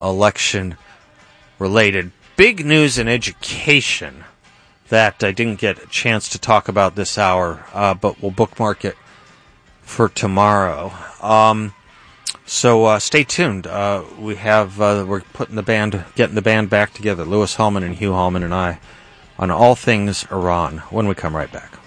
election-related. Big news in education that I didn't get a chance to talk about this hour, but we'll bookmark it for tomorrow. So stay tuned. We're getting the band back together. Louis Hallman and Hugh Hallman and I on all things Iran when we come right back.